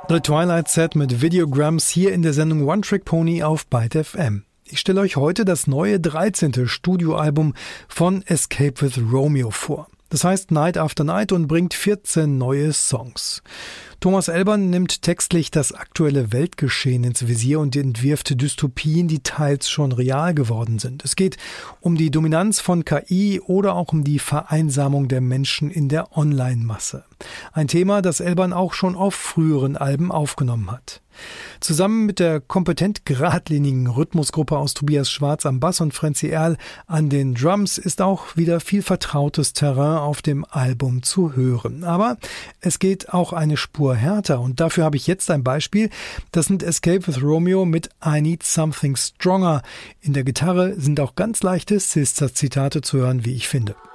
The Twilight Set mit Videograms hier in der Sendung One Trick Pony auf Byte FM. Ich stelle euch heute das neue 13. Studioalbum von Escape with Romeo vor. Das heißt Night After Night und bringt 14 neue Songs. Thomas Elbern nimmt textlich das aktuelle Weltgeschehen ins Visier und entwirft Dystopien, die teils schon real geworden sind. Es geht um die Dominanz von KI oder auch um die Vereinsamung der Menschen in der Online-Masse. Ein Thema, das Elbern auch schon auf früheren Alben aufgenommen hat. Zusammen mit der kompetent geradlinigen Rhythmusgruppe aus Tobias Schwarz am Bass und Frenzy Erl an den Drums ist auch wieder viel vertrautes Terrain auf dem Album zu hören. Aber es geht auch eine Spur härter und dafür habe ich jetzt ein Beispiel. Das sind Escape with Romeo mit I Need Something Stronger. In der Gitarre sind auch ganz leichte Sister-Zitate zu hören, wie ich finde.